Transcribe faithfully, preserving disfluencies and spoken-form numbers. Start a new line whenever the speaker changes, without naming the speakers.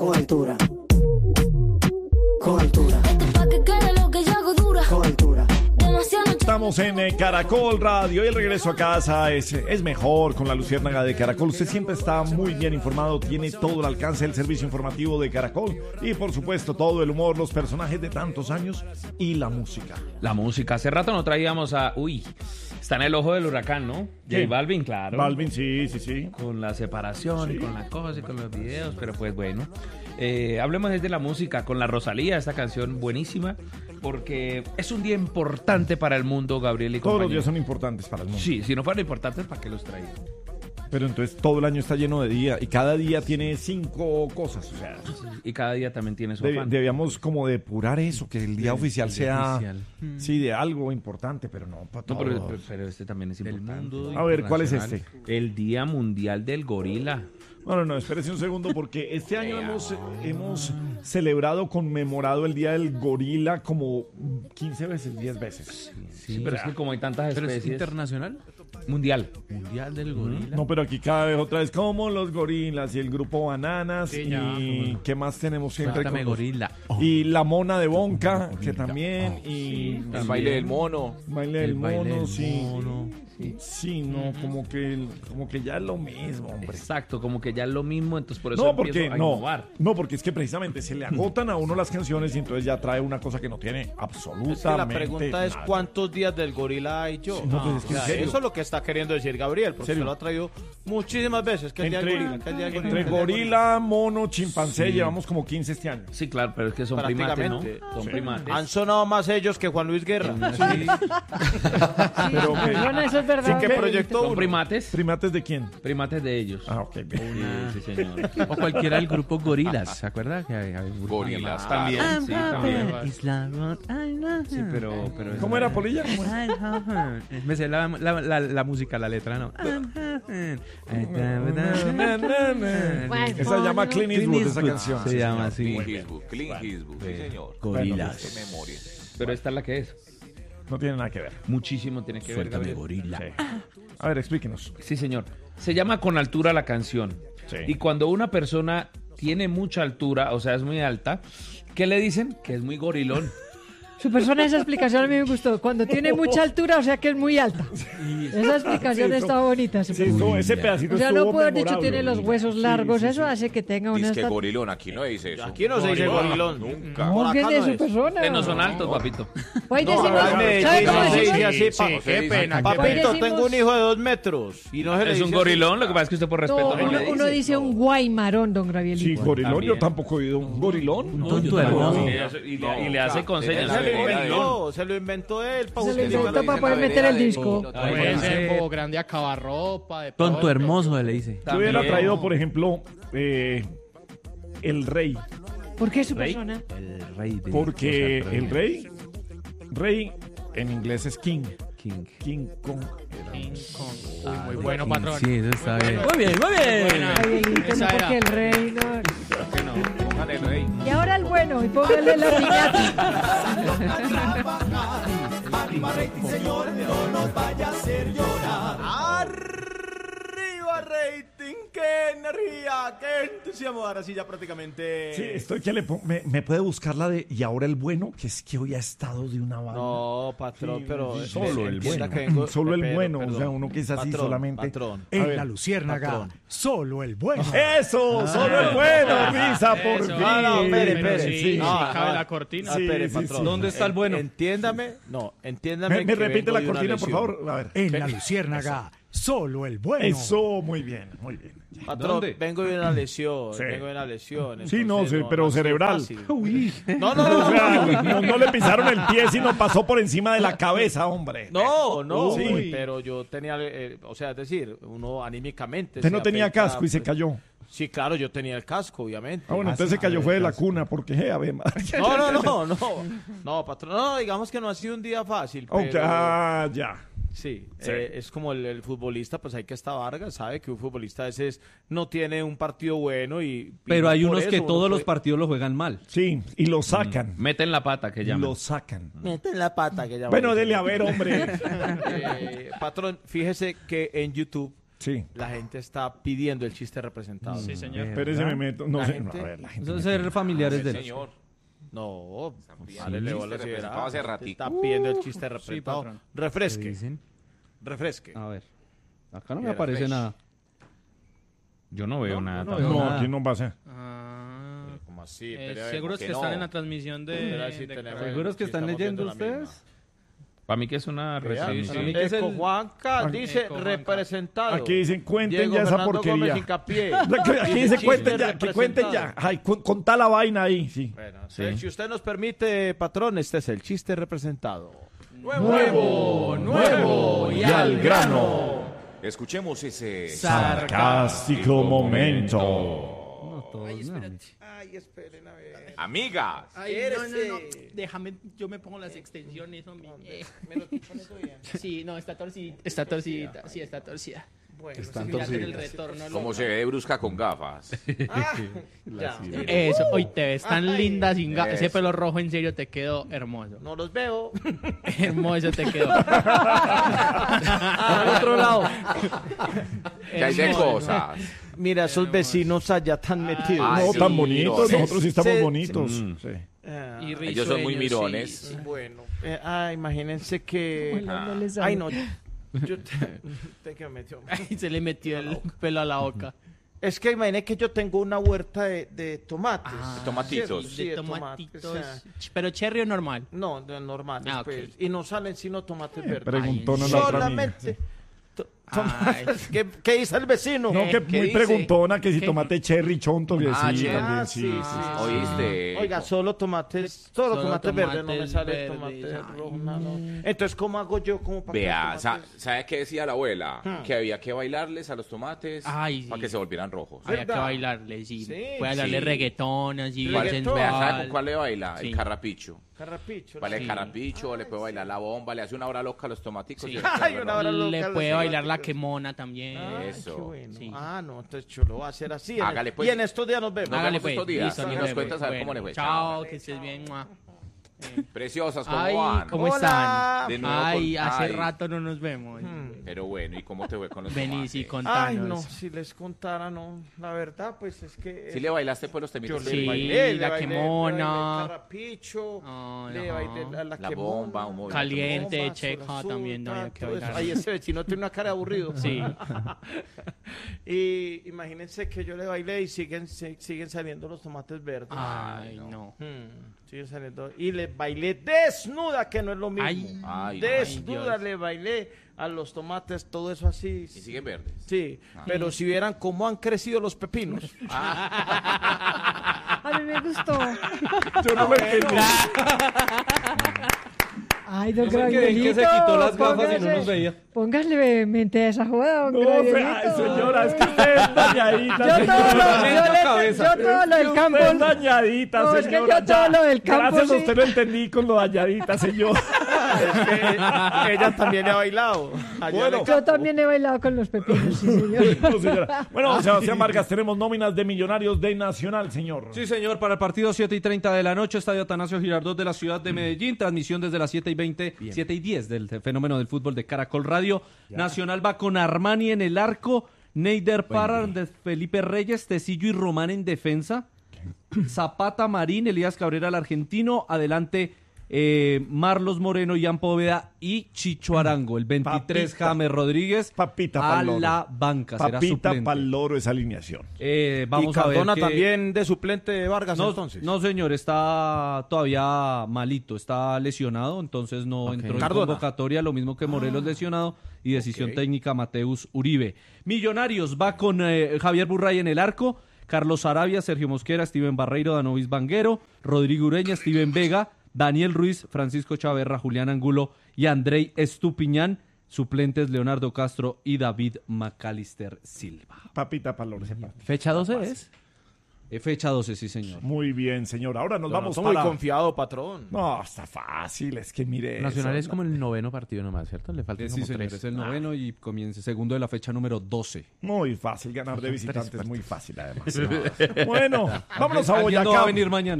Con altura. Con altura.
Esto es pa' que quede lo que yo hago dura.
Con altura.
Estamos en eh, Caracol Radio y el regreso a casa es, es mejor con la Luciérnaga de Caracol. Usted siempre está muy bien informado, tiene todo el alcance del servicio informativo de Caracol y por supuesto todo el humor, los personajes de tantos años y la música.
La música. Hace rato no traíamos a... Uy, está en el ojo del huracán, ¿no? J Balvin, claro.
Balvin, sí, sí, sí.
Con la separación
Sí.
y con la cosa y con los videos, pero pues bueno. Eh, hablemos desde la música con la Rosalía, esta canción buenísima, porque es un día importante para el mundo, Gabriel y
Todos los
compañía.
días son importantes para el mundo.
Sí, si no fueran importantes, ¿para qué los traía?
Pero entonces todo el año está lleno de día y cada día tiene cinco cosas. O sea,
Y cada día también tiene su
deb-
afán.
debíamos como depurar eso, que el día oficial
el día
sea
oficial.
sí de algo importante, pero no para
No,
todos.
pero, pero- pero este también es importante.
A ver, ¿cuál es este?
El Día Mundial del Gorila.
No, no, no, espérese un segundo porque este año hemos, hemos celebrado, conmemorado el Día del Gorila como quince veces, diez veces.
Sí, pero es que como hay tantas
¿Pero es
especies...
internacional?
Mundial.
Mundial del gorila.
No, pero aquí cada vez otra vez como los gorilas y el grupo Bananas
Sí, ya.
y ¿qué más tenemos siempre?
Cuéntame,
con los-
gorila.
Y la mona de Bonca, que también, y
El baile del mono.
baile del
El baile
mono,
del
sí.
mono.
Sí, no, como que, el- como que ya es lo mismo, hombre.
Exacto, como que ya es lo mismo, entonces por eso
No,
empiezo
porque
a
no,
innovar.
no, porque es que precisamente se le agotan a uno las canciones y entonces ya trae una cosa que no tiene absolutamente
Es que la pregunta es
nada.
cuántos días del gorila hay yo.
Sí, no, pues es que
O sea,
en serio.
eso es lo que está queriendo decir Gabriel, porque
¿Serio?
se lo ha traído muchísimas veces. Que el día del
Entre,
gorila, que el día del gorila,
entre
que el día del
gorila, mono, chimpancé, llevamos como quince este año.
Sí, claro, pero es que son primates, ¿no?
Prácticamente.
Son
Sí.
primates.
Han sonado más ellos que Juan Luis Guerra.
Sí.
Pero que,
Bueno, eso es verdad.
¿Qué proyectó
¿Son
uno?
primates?
¿primates de quién?
Primates de ellos.
Ah, ok, bien.
Sí, sí, señor.
O cualquiera del grupo Gorilas, ¿se acuerda? Que había un grupo
Gorilas.
llamado-
También, sí, también.
Isla Rock, I love
Sí,
you.
pero... pero
¿Cómo era, Polilla? ¿Cómo era?
I love her. Me sé la, la, la, la música, la letra, ¿no?
Bueno,
Esa se llama Clint Eastwood, esa canción.
Se llama así.
Clint Eastwood, Clint Eastwood, sí señor.
Gorilas.
Qué memoria.
Pero esta es la que es.
No tiene nada que ver.
Muchísimo tiene que ver,
Suéltame,
Gabriel.
gorila.
Sí. A ver, explíquenos.
Sí, señor. Se llama Con Altura la canción.
Sí.
Y cuando una persona tiene mucha altura, o sea, es muy alta, ¿qué le dicen? Que es muy gorilón.
Su persona, esa explicación a mí me gustó. Cuando tiene mucha altura, o sea que es muy alta. Esa explicación
Sí, eso-
estaba bonita. su
Sí,
persona.
eso- ese pedacito
O sea, no
estuvo
puedo haber dicho
memorable.
tiene los huesos largos.
Sí, sí,
Eso
sí.
hace que tenga una
Dice que
estatura.
gorilón, aquí no dice eso.
Aquí no se dice gorilón.
Nunca.
No,
Por
que
acá
de
no
su
es.
persona.
Que no son altos, papito.
Hoy
No,
decimos,
en Medellín
¿sabe cómo
no se
decimos?
dice así,
Sí,
pa-
sí, qué pena, qué
Papito,
pena.
tengo un hijo de dos metros. Y no se le
Es
dice
un
así.
gorilón, lo que pasa es que usted por respeto
No,
no,
uno,
le
uno
dice.
dice un guaymarón, don
Sí,
Gabrielito.
gorilón,
También.
yo tampoco he oído un gorilón.
Un tonto hermoso.
Y le hace- y le- y le hace con
Él
señas.
Se lo
Gorilón.
inventó, se lo inventó él. pa'
Se lo
justificar
inventó
la
para poder
la
meter el
vereda de-
disco.
No,
Puede
Bueno,
ser
sí.
Bobo Grande Acabarropa. De
Tonto
pronto.
hermoso, le dice.
Yo hubiera
También.
traído, por ejemplo, eh, el rey.
¿Por qué su
Rey.
persona?
El rey de
Porque
cosas
el rey, rey en inglés es king.
King.
King Kong.
Uy, muy bueno, patrón.
Sí, eso está bien. Muy bien, muy bien.
Buena.
Gabrielito, no,
Esa era.
porque el rey no.
Que no, pongan el rey.
Y ahora el bueno, y póngale la piñata.
Arriba rating, qué energía, qué entusiasmo. Ahora sí ya prácticamente.
Sí, estoy que le pongo- me, me puede buscar la de y ahora el bueno, que es que hoy ha estado de una banda.
No, patrón,
Sí,
pero
sí,
solo
el
entienda
bueno.
que vengo-
Solo el
pero,
bueno, o
perdón.
sea, uno que es así
Patrón,
solamente.
Patrón.
A
En
ver.
la Luciérnaga,
patrón.
solo el bueno.
Eso, solo el bueno, risa por
Eso.
fin.
Ah, no, espere,
Pero
espere.
sí,
Sí.
sí,
Ah,
cabe
ah,
la cortina.
Ah,
Sí,
espere,
sí,
patrón.
sí.
¿Dónde está el bueno?
Entiéndame, no, entiéndame.
Me, me
que
repite
vengo
la
de una
cortina, por
lesión.
favor. A ver.
En la Luciérnaga, solo el bueno.
Eso, muy bien, muy bien.
Patrón,
¿Dónde?
vengo de una lesión,
Sí.
vengo de una lesión.
Sí, no,
entonces
sí, pero
ha sido
cerebral.
fácil.
Uy.
No, no, no,
O sea,
no.
no, no le pisaron el pie, sino pasó por encima de la cabeza, hombre.
No, no,
Sí.
uy, pero yo tenía, eh, o sea, es decir, uno anímicamente.
Usted
se
no tenía
afecta,
casco y se
pues.
cayó.
Sí, claro, yo tenía el casco, obviamente.
Ah, bueno, entonces se cayó fue de la cuna, porque, je, a ver, María.
No, no, no, no, no, patrón, no, digamos que no ha sido un día fácil,
Ok,
pero
ah, ya.
sí,
Sí.
eh, es como el, el futbolista, pues hay que estar Vargas, sabe que un futbolista a veces no tiene un partido bueno y... y
Pero hay
por
unos
eso
que
uno
todos los
puede-
partidos lo juegan mal.
Sí, y lo sacan.
Meten la pata, que llaman.
Lo sacan.
Meten la pata que llaman.
Bueno, dele a ver, hombre.
Eh, patrón, fíjese que en YouTube
Sí.
la gente está pidiendo el chiste representado.
Sí, señor.
Espérese, me meto. No
La
sé.
gente-
no, a ver, la gente
Eso
me-
es ser familiares
Sí,
de él.
señor.
No,
Sí,
dale
chiste
bola si
representado
verá.
hace ratico.
Está pidiendo el chiste representado.
patrón.
¿Qué
Refresque,
dicen?
refresque.
A ver. Acá no me
Era
aparece
fresh.
nada.
Yo no veo nada.
no
tampoco.
veo
No,
nada.
aquí no va a ser.
Ah,
¿Cómo así?
eh,
Espere, a ver,
seguros
¿por
que
qué
están
no?
en la transmisión de...
Espera, sí
de
tenemos-
Caracol.
¿Seguros que
sí,
están
estamos
leyendo
viendo la misma.
ustedes?
Para mí que es una
Vea,
retransmisión.
sí. que es el-
Eco Juanca dice
Eco Juanca.
representado.
Aquí dicen, cuenten
Diego
ya esa
Fernando
porquería.
Gómez Hincapié.
Aquí dice,
Chiste
cuenten ya, que cuenten ya.
representado.
Ay, cu- contá la vaina ahí, sí.
Bueno,
Sí.
si usted nos permite, patrón, este es el chiste representado.
Nuevo, nuevo y al grano.
Escuchemos ese...
Sarcástico momento.
No, todos, no.
Ay, esperen a ver.
Amigas.
Ay, no, no, no. Déjame, yo me pongo las extensiones, hombre. Eh,
¿Me lo quitan eso bien?
Sí, no, está torcidita. Está torcidita, sí, está torcida.
Bueno,
Están
sí,
Ya en el
torcidas.
retorno.
Como
loco.
se ve de brusca con gafas.
Ah, ya.
Eso, hoy te ves tan
Ay,
linda sin ga- Ese
eso.
pelo rojo en serio te quedó hermoso.
No los veo.
Hermoso te quedó.
Al otro lado.
Que hay de
Hermoso.
cosas.
Mira, esos vecinos allá tan metidos.
Ay,
No,
sí,
tan bonitos.
mirones.
Nosotros sí estamos
Sí,
bonitos.
sí.
Sí.
Ah,
Y
Ellos son muy
risueños,
mirones.
sí, sí.
bueno, eh, ah, imagínense que...
Bueno, no les hablo.
Ay, no. Yo te, te que me metió.
Ay, se le metió el pelo a la boca.
Es que imagínate que yo tengo una huerta de, de tomates.
Tomatitos.
Sí,
de
tomates,
tomatitos.
o sea,
Ch- Pero cherry o normal.
no, de normales,
Ah, ok.
pues. Y no salen sino tomates verdes.
Preguntona la otra amiga.
Solamente. to- tomates. ¿Qué, ¿Qué dice el vecino?
No, que
¿Qué
muy
dice?
preguntona que si
¿Qué?
tomate cherry, chonto, que
Ah,
sí,
cherry.
también,
Ah,
sí,
sí,
sí,
sí,
sí.
¿Oíste?
Oiga, solo tomates, solo,
Solo
tomates verdes, no me
tomates
sale
verdes,
tomate
ay.
rojo, nada, no. Entonces, ¿cómo hago yo como para
Vea,
que
sa-
tomates-
¿sabe qué decía la abuela?
Hmm.
Que había que bailarles a los tomates
Ay,
para
sí.
que se volvieran rojos.
Había que
¿Verdad?
bailarle, sí.
Sí.
Puede bailarle
Sí.
reggaetón, así,
Reggaetón.
Vea, ¿sabe con
sensual.
cuál le baila?
Sí.
El carrapicho.
Carrapicho.
Vale, el
Sí.
carrapicho, le puede bailar la bomba, le hace una hora loca a los tomaticos.
Sí.
y-
Ay, una hora loca,
Le
los
puede bailar la
tomaticos.
quemona también.
Ay,
Eso.
qué bueno.
Sí.
Ah, no, entonces yo lo voy a hacer así. en
Hágale,
el-
pues.
Y en estos días nos vemos.
Nos
Hágale
vemos
pues.
estos días.
Listo,
Y
nos
nos
vemos.
cuentas a ver
Bueno,
cómo le fue.
Chao, que estés bien. mua.
Preciosas, ¿cómo
Ay,
van?
¿cómo
Hola.
están?
De nuevo
Ay,
con-
hace
ay.
rato no nos vemos.
Pero bueno, ¿y cómo te fue con los
Vení,
tomates?
sí, contanos.
Ay, no, si les contara, no. La verdad, pues es que...
¿Sí le bailaste pues los
Yo
temitos?
le
Sí,
bailé, le
la
bailé,
quemona.
le bailé el carrapicho,
Oh,
le
no.
bailé la, la
La
quemona,
bomba, un movimiento.
Caliente,
bomba,
checa,
azul,
también no
ta,
había que
todo eso.
bailar.
Ay, ese vecino tiene una cara de aburrido.
Sí.
Y imagínense que yo le bailé y siguen, si- siguen saliendo los tomates verdes.
Ay, no.
Hmm, siguen saliendo. Y le bailé desnuda, que no es lo mismo.
Ay,
Ay, no.
desnuda
Ay, Dios.
le bailé a los tomates, todo eso así.
Y siguen verdes.
Sí, pero si vieran cómo han crecido los pepinos.
A mí me gustó.
Yo no me entendí.
Ay, don
No sé qué-
Gravielito,
que se quitó las gafas y no
póngase-
nos veía.
Póngale mente a esa joda, don
No,
Gravielito.
fe- ay, señora, es que usted es dañadita.
Yo todo lo,
señora.
yo le-
cabeza.
yo todo lo del
Es que
campo.
usted es dañadita,
No, es que
señora.
yo todo
ya.
lo del campo,
Gracias a
sí.
usted lo entendí con lo dañadita, señor.
Es que ella también le ha bailado. Allá
Bueno.
le-
Yo también he bailado con los pepinos, sí, señor.
No, señora. Bueno, Sebastián Vargas, tenemos nóminas de Millonarios de Nacional, señor.
Sí, señor, para el partido siete y treinta de la noche, Estadio Atanasio Girardot de la ciudad de Medellín, transmisión desde las siete y veinte, siete y diez del fenómeno del fútbol de Caracol Radio. Nacional va con Armani en el arco, Neider Parra de Felipe Reyes, Tecillo y Román en defensa, Zapata, Marín, Elías Cabrera el argentino, adelante eh, Marlos Moreno, Ian Poveda y Chicho Arango, el veintitrés
Papita.
James Rodríguez
Papita
a
pa'l loro.
la banca, será
Papita
suplente.
pa'l loro esa alineación.
Eh, vamos
y Cardona
a ver que-
también de suplente de Vargas,
no,
entonces.
no, señor, está todavía malito, está lesionado, entonces no entró en
Cardona.
convocatoria, lo mismo que Morelos lesionado y decisión técnica Mateus Uribe. Millonarios va con eh, Javier Burray en el arco, Carlos Arabia, Sergio Mosquera, Steven Barreiro, Danovis Vanguero, Rodrigo Ureña, Steven Vega, Daniel Ruiz, Francisco Chaverra, Julián Angulo y Andrei Estupiñán. Suplentes Leonardo Castro y David Macalister Silva.
Papita pa'l loro ese partido.
¿Fecha doce es? Eh, fecha doce, sí, señor.
Muy bien, señor. Ahora nos
Yo no
vamos
estoy muy
para...
confiado, patrón.
No, está fácil, es que mire
Nacional
eso,
es como el noveno partido nomás, ¿cierto? Le faltan
Eh, sí,
como
señor,
tres.
es el noveno y comienza segundo de la fecha número doce.
Muy fácil, ganar de
Tres
visitantes,
partidos.
muy fácil además. Bueno, vámonos a
Alguien
Boyacá.
no va a venir mañana.